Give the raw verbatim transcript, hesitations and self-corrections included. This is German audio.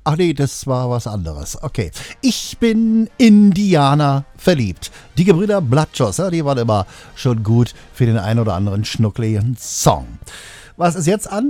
Ach nee, das war was anderes. Okay. Ich bin Indianer verliebt. Die Gebrüder Bloodjoss, ja, die waren immer schon gut für den einen oder anderen schnuckligen Song. Was ist jetzt an?